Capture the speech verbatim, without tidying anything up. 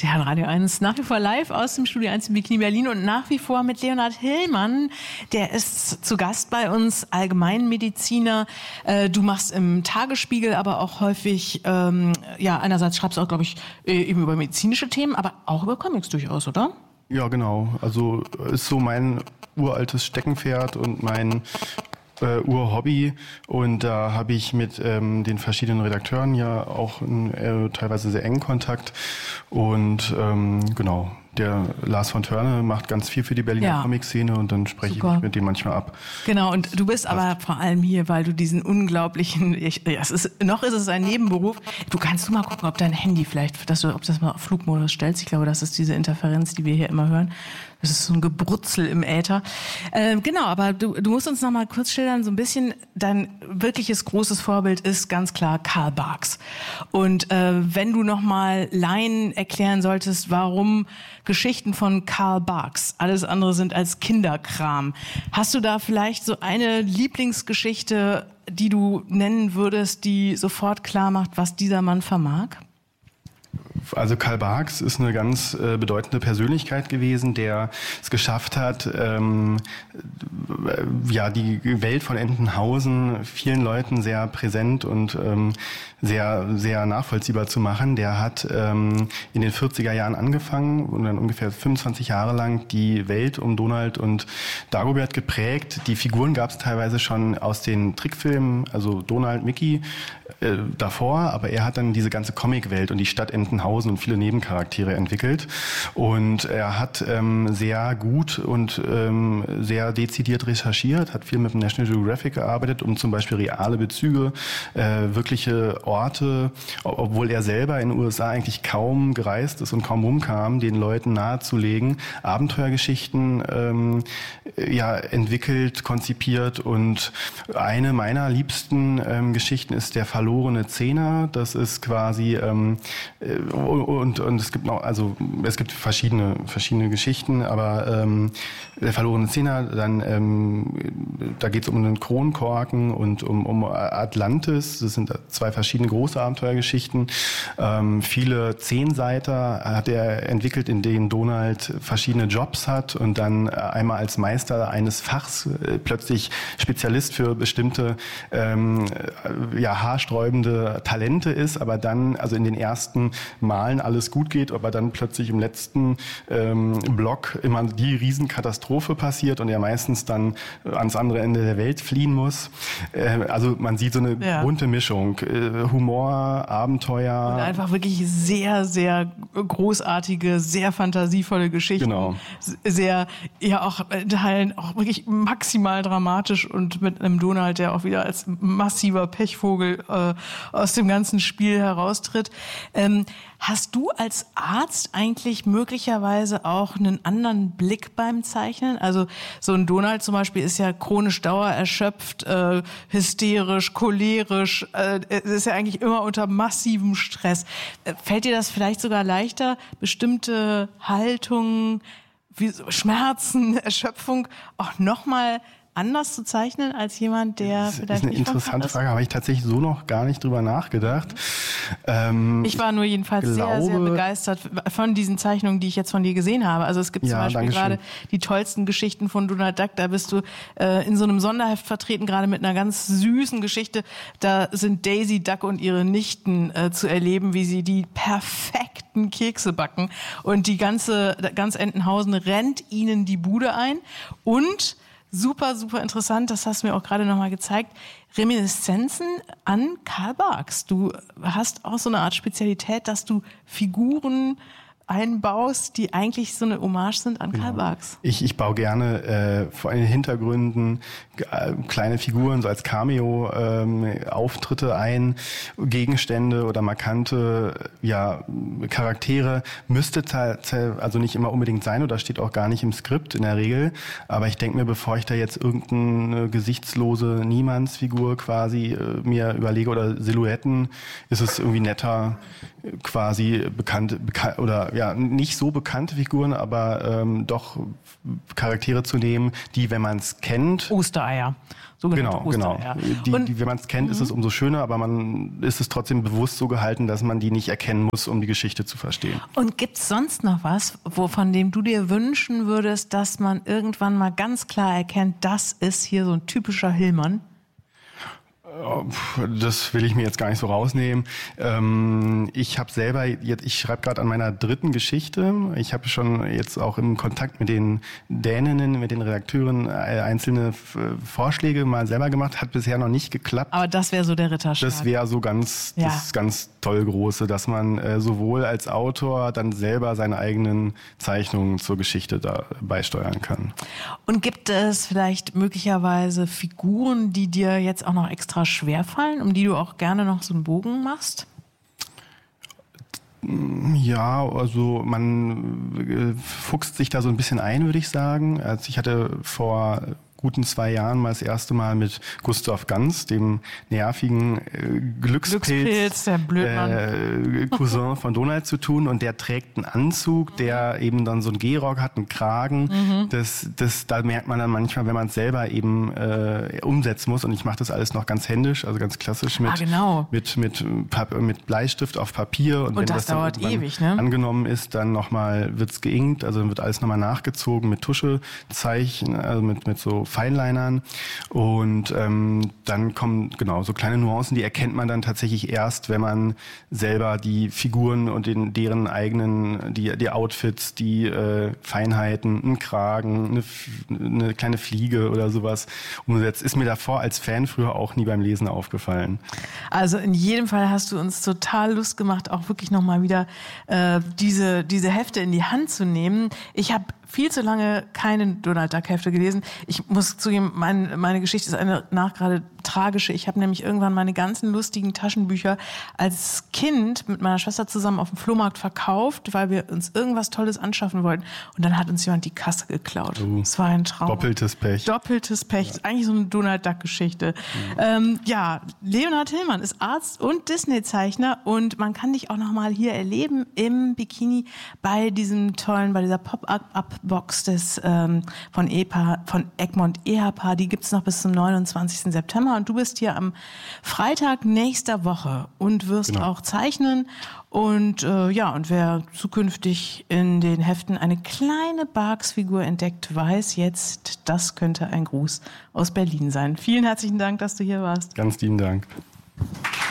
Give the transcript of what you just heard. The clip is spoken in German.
Ja, Radio eins nach wie vor live aus dem Studio eins in Bikini Berlin und nach wie vor mit Leonhard Hillmann. Der ist zu Gast bei uns, Allgemeinmediziner. Äh, du machst im Tagesspiegel aber auch häufig, ähm, ja, einerseits schreibst du auch, glaube ich, eben über medizinische Themen, aber auch über Comics durchaus, oder? Ja, genau. Also ist so mein uraltes Steckenpferd und mein äh, Urhobby. Und da habe ich mit ähm, den verschiedenen Redakteuren ja auch einen äh, teilweise sehr engen Kontakt. Und ähm, genau, der Lars von Törne macht ganz viel für die Berliner ja. Comic-Szene und dann spreche Super. ich mich mit dem manchmal ab. Genau, und du bist aber vor allem hier, weil du diesen unglaublichen, ich, es ist, noch ist es ein Nebenberuf. Du kannst du mal gucken, ob dein Handy vielleicht, dass du, ob das mal auf Flugmodus stellst. Ich glaube, das ist diese Interferenz, die wir hier immer hören. Das ist so ein Gebrutzel im Äther. Äh, genau, aber du, du musst uns noch mal kurz schildern, so ein bisschen, dein wirkliches großes Vorbild ist ganz klar Karl Barks. Und äh, wenn du noch mal Laien erklären solltest, warum Geschichten von Karl Barks alles andere sind als Kinderkram, hast du da vielleicht so eine Lieblingsgeschichte, die du nennen würdest, die sofort klar macht, was dieser Mann vermag? Also Karl Barks ist eine ganz äh, bedeutende Persönlichkeit gewesen, der es geschafft hat, ähm, äh, ja die Welt von Entenhausen vielen Leuten sehr präsent und ähm, sehr sehr nachvollziehbar zu machen. Der hat ähm, in den vierziger Jahren angefangen und dann ungefähr fünfundzwanzig Jahre lang die Welt um Donald und Dagobert geprägt. Die Figuren gab es teilweise schon aus den Trickfilmen, also Donald, Mickey äh, davor, aber er hat dann diese ganze Comicwelt und die Stadt Entenhausen und viele Nebencharaktere entwickelt. Und er hat ähm, sehr gut und ähm, sehr dezidiert recherchiert, hat viel mit dem National Geographic gearbeitet, um zum Beispiel reale Bezüge, äh, wirkliche Orte, obwohl er selber in den U S A eigentlich kaum gereist ist und kaum rumkam, den Leuten nahezulegen, Abenteuergeschichten ähm, ja, entwickelt, konzipiert. Und eine meiner liebsten ähm, Geschichten ist der verlorene Zehner. Das ist quasi ähm, und und es gibt noch, also es gibt verschiedene verschiedene Geschichten, aber ähm, der verlorene Zehner, dann ähm, da geht es um einen Kronkorken und um um Atlantis. Das sind zwei verschiedene große Abenteuergeschichten. Ähm, viele Zehnseiter hat er entwickelt, in denen Donald verschiedene Jobs hat und dann einmal als Meister eines Fachs äh, plötzlich Spezialist für bestimmte ähm, ja haarsträubende Talente ist, aber dann also in den ersten Malen alles gut geht, aber dann plötzlich im letzten ähm, Block immer die Riesenkatastrophe passiert und er meistens dann ans andere Ende der Welt fliehen muss. Äh, also man sieht so eine ja. bunte Mischung. Äh, Humor, Abenteuer. Und einfach wirklich sehr, sehr großartige, sehr fantasievolle Geschichten. Genau. Sehr, ja auch in Teilen auch wirklich maximal dramatisch und mit einem Donald, der auch wieder als massiver Pechvogel äh, aus dem ganzen Spiel heraustritt. Ähm, Hast du als Arzt eigentlich möglicherweise auch einen anderen Blick beim Zeichnen? Also so ein Donald zum Beispiel ist ja chronisch dauererschöpft, äh, hysterisch, cholerisch, äh, ist ja eigentlich immer unter massivem Stress. Fällt dir das vielleicht sogar leichter, bestimmte Haltungen, wie so Schmerzen, Erschöpfung auch nochmal anders zu zeichnen als jemand, der das vielleicht ist eine nicht interessante Frage, habe ich tatsächlich so noch gar nicht drüber nachgedacht. Ähm, ich war nur jedenfalls glaube, sehr, sehr begeistert von diesen Zeichnungen, die ich jetzt von dir gesehen habe. Also es gibt ja, zum Beispiel gerade die tollsten Geschichten von Donald Duck. Da bist du äh, in so einem Sonderheft vertreten, gerade mit einer ganz süßen Geschichte. Da sind Daisy Duck und ihre Nichten äh, zu erleben, wie sie die perfekten Kekse backen. Und die ganze, ganz Entenhausen rennt ihnen die Bude ein. Und super, super interessant, das hast du mir auch gerade nochmal gezeigt, Reminiszenzen an Karl Barks. Du hast auch so eine Art Spezialität, dass du Figuren einbaust, die eigentlich so eine Hommage sind an Karl Barks. Ich, ich baue gerne äh, vor allem Hintergründen äh, kleine Figuren, so als Cameo-Auftritte ähm, ein, Gegenstände oder markante ja, Charaktere. Müsste also nicht immer unbedingt sein oder steht auch gar nicht im Skript in der Regel. Aber ich denke mir, bevor ich da jetzt irgendeine gesichtslose Niemandsfigur quasi äh, mir überlege oder Silhouetten, ist es irgendwie netter, quasi bekannt, bekan- oder ja ja nicht so bekannte Figuren, aber ähm, doch Charaktere zu nehmen, die, wenn man es kennt... Ostereier. Genau, genau. Die, und, die, wenn man es kennt, ist es umso schöner, aber man ist es trotzdem bewusst so gehalten, dass man die nicht erkennen muss, um die Geschichte zu verstehen. Und gibt es sonst noch was, wo, von dem du dir wünschen würdest, dass man irgendwann mal ganz klar erkennt, das ist hier so ein typischer Hillmann? Das will ich mir jetzt gar nicht so rausnehmen. Ich habe selber, jetzt, ich schreibe gerade an meiner dritten Geschichte. Ich habe schon jetzt auch im Kontakt mit den Däninnen, mit den Redakteuren einzelne Vorschläge mal selber gemacht. Hat bisher noch nicht geklappt. Aber das wäre so der Ritterschlag. Das wäre so ganz, ja. das ganz toll große, dass man sowohl als Autor dann selber seine eigenen Zeichnungen zur Geschichte da beisteuern kann. Und gibt es vielleicht möglicherweise Figuren, die dir jetzt auch noch extra schwer fallen, um die du auch gerne noch so einen Bogen machst? Ja, also man fuchst sich da so ein bisschen ein, würde ich sagen. Also ich hatte vor guten zwei Jahren mal das erste Mal mit Gustav Ganz, dem nervigen äh, Glückspilz, Glückspilz, der Blödmann. Äh, Cousin von Donald zu tun, und der trägt einen Anzug, der eben dann so einen Gehrock hat, einen Kragen. Mhm. Das, das, da merkt man dann manchmal, wenn man es selber eben äh, umsetzen muss, und ich mache das alles noch ganz händisch, also ganz klassisch mit, ah, genau. mit, mit, mit Bleistift auf Papier. Und, und wenn das, das dauert ewig, ne? angenommen ist, dann nochmal wird's geinkt, also dann wird alles nochmal nachgezogen mit Tuschezeichen, also mit, mit so Feinlinern, und ähm, dann kommen genau so kleine Nuancen, die erkennt man dann tatsächlich erst, wenn man selber die Figuren und den, deren eigenen, die, die Outfits, die äh, Feinheiten, einen Kragen, eine, eine kleine Fliege oder sowas umsetzt. Ist mir davor als Fan früher auch nie beim Lesen aufgefallen. Also in jedem Fall hast du uns total Lust gemacht, auch wirklich nochmal wieder äh, diese, diese Hefte in die Hand zu nehmen. Ich habe viel zu lange keine Donald Duck Hefte gelesen. Ich muss zugeben, mein, meine Geschichte ist eine nachgerade tragische. Ich habe nämlich irgendwann meine ganzen lustigen Taschenbücher als Kind mit meiner Schwester zusammen auf dem Flohmarkt verkauft, weil wir uns irgendwas Tolles anschaffen wollten. Und dann hat uns jemand die Kasse geklaut. Es uh, war ein Traum. Doppeltes Pech. Doppeltes Pech. Ja. Ist eigentlich so eine Donald Duck Geschichte. Ja. Ähm, ja, Leonhard Hillmann ist Arzt und Disney-Zeichner, und man kann dich auch noch mal hier erleben im Bikini bei diesem tollen, bei dieser Pop-Up-Box des ähm, von Epa, von Egmont Ehepaar. Die gibt's noch bis zum neunundzwanzigsten September. Und du bist hier am Freitag nächster Woche und wirst genau. auch zeichnen. Und äh, ja, und wer zukünftig in den Heften eine kleine Barks-Figur entdeckt, weiß jetzt, das könnte ein Gruß aus Berlin sein. Vielen herzlichen Dank, dass du hier warst. Ganz lieben Dank.